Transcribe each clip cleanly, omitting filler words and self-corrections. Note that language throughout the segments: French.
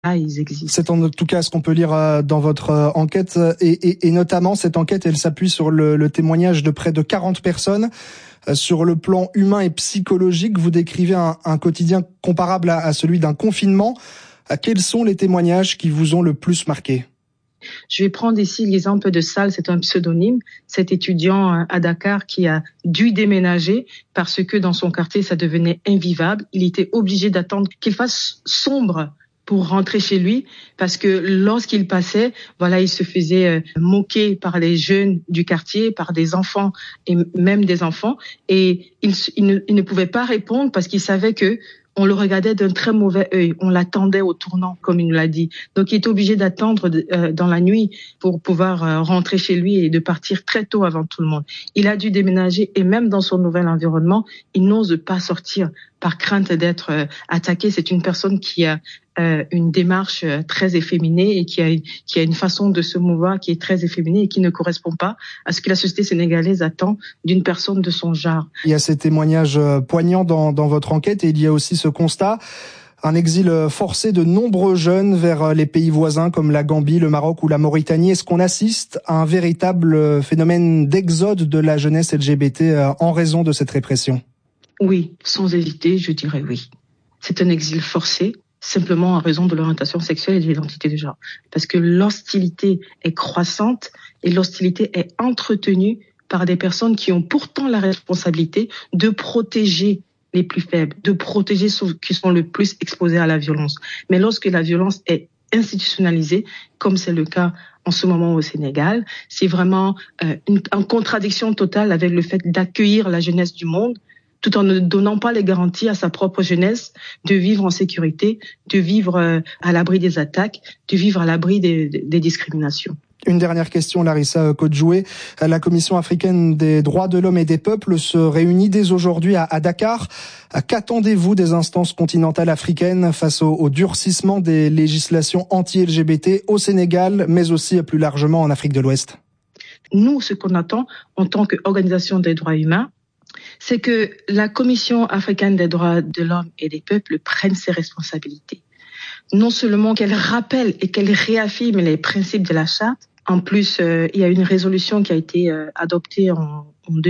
ils existent. C'est en tout cas ce qu'on peut lire dans votre enquête et notamment cette enquête, elle s'appuie sur le témoignage de près de 40 personnes. Sur le plan humain et psychologique, vous décrivez un quotidien comparable à celui d'un confinement. Quels sont les témoignages qui vous ont le plus marqué ? Je vais prendre ici l'exemple de Sal, c'est un pseudonyme, cet étudiant à Dakar qui a dû déménager parce que dans son quartier, ça devenait invivable. Il était obligé d'attendre qu'il fasse sombre pour rentrer chez lui, parce que lorsqu'il passait, il se faisait moquer par les jeunes du quartier, par des enfants et même des enfants, et il ne pouvait pas répondre parce qu'il savait que on le regardait d'un très mauvais œil, on l'attendait au tournant, comme il nous l'a dit. Donc il était obligé d'attendre dans la nuit pour pouvoir rentrer chez lui et de partir très tôt avant tout le monde. Il a dû déménager et même dans son nouvel environnement, il n'ose pas sortir par crainte d'être attaqué. C'est une personne qui a une démarche très efféminée et qui a une façon de se mouvoir qui est très efféminée et qui ne correspond pas à ce que la société sénégalaise attend d'une personne de son genre. Il y a ces témoignages poignants dans votre enquête et il y a aussi ce constat, un exil forcé de nombreux jeunes vers les pays voisins comme la Gambie, le Maroc ou la Mauritanie. Est-ce qu'on assiste à un véritable phénomène d'exode de la jeunesse LGBT en raison de cette répression ? Oui, sans hésiter, je dirais oui. C'est un exil forcé, simplement en raison de l'orientation sexuelle et de l'identité de genre. Parce que l'hostilité est croissante et l'hostilité est entretenue par des personnes qui ont pourtant la responsabilité de protéger les plus faibles, de protéger ceux qui sont le plus exposés à la violence. Mais lorsque la violence est institutionnalisée, comme c'est le cas en ce moment au Sénégal, c'est vraiment en contradiction totale avec le fait d'accueillir la jeunesse du monde, tout en ne donnant pas les garanties à sa propre jeunesse de vivre en sécurité, de vivre à l'abri des attaques, de vivre à l'abri des discriminations. Une dernière question, Larissa Kodjoué. La Commission africaine des droits de l'homme et des peuples se réunit dès aujourd'hui à Dakar. Qu'attendez-vous des instances continentales africaines face au durcissement des législations anti-LGBT au Sénégal, mais aussi plus largement en Afrique de l'Ouest ? Nous, ce qu'on attend en tant qu'organisation des droits humains, c'est que la Commission africaine des droits de l'homme et des peuples prenne ses responsabilités. Non seulement qu'elle rappelle et qu'elle réaffirme les principes de la charte. En plus, il y a une résolution qui a été adoptée en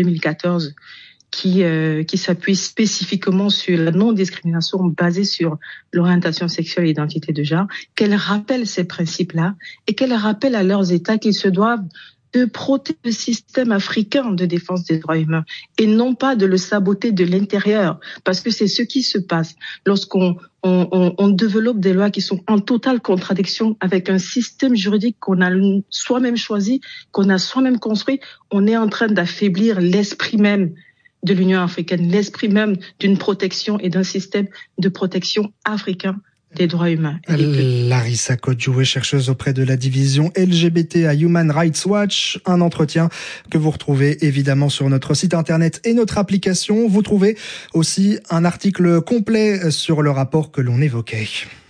2014 qui s'appuie spécifiquement sur la non-discrimination basée sur l'orientation sexuelle et l'identité de genre. Qu'elle rappelle ces principes-là et qu'elle rappelle à leurs États qu'ils se doivent de protéger le système africain de défense des droits humains et non pas de le saboter de l'intérieur, parce que c'est ce qui se passe lorsqu'on développe des lois qui sont en totale contradiction avec un système juridique qu'on a soi-même choisi, qu'on a soi-même construit. On est en train d'affaiblir l'esprit même de l'Union africaine, l'esprit même d'une protection et d'un système de protection africain des droits humains. Larissa Kodjoué, chercheuse auprès de la division LGBT à Human Rights Watch. Un entretien que vous retrouvez évidemment sur notre site internet et notre application. Vous trouvez aussi un article complet sur le rapport que l'on évoquait.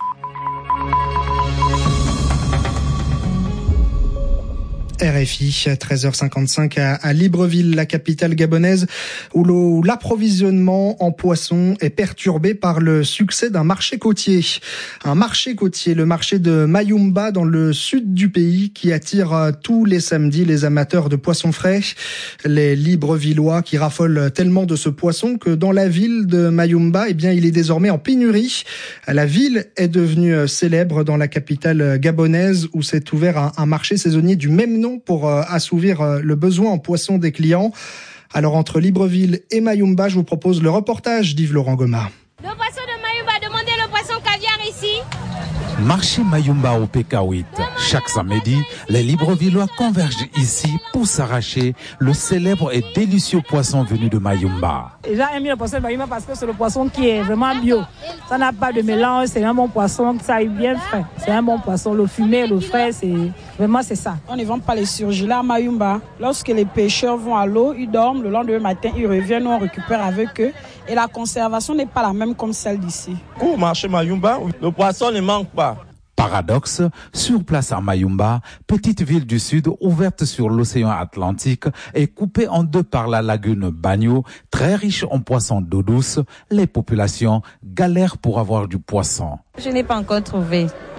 RFI, 13h55 à Libreville, la capitale gabonaise, où l'approvisionnement en poissons est perturbé par le succès d'un marché côtier. Un marché côtier, le marché de Mayumba dans le sud du pays, qui attire tous les samedis les amateurs de poissons frais. Les Librevillois qui raffolent tellement de ce poisson que dans la ville de Mayumba, il est désormais en pénurie. La ville est devenue célèbre dans la capitale gabonaise où s'est ouvert un marché saisonnier du même nom pour assouvir le besoin en poissons des clients. Alors entre Libreville et Mayumba, je vous propose le reportage d'Yves Laurent Goma. Le poisson de Mayumba, demandez le poisson caviar ici. Marché Mayumba au PK8. Chaque samedi, les Librevillois convergent ici pour s'arracher le célèbre et délicieux poisson venu de Mayumba. Les gens aiment le poisson de Mayumba parce que c'est le poisson qui est vraiment bio. Ça n'a pas de mélange, c'est un bon poisson, ça est bien frais. C'est un bon poisson, le fumé, le frais, c'est ça. On ne vend pas les surgelés à Mayumba. Lorsque les pêcheurs vont à l'eau, ils dorment, le lendemain matin, ils reviennent, on récupère avec eux. Et la conservation n'est pas la même comme celle d'ici. Au marché Mayumba, le poisson ne manque pas. Paradoxe, sur place à Mayumba, petite ville du sud ouverte sur l'océan Atlantique et coupée en deux par la lagune Bagno, très riche en poissons d'eau douce, les populations galèrent pour avoir du poisson. Je n'ai pas encore trouvé.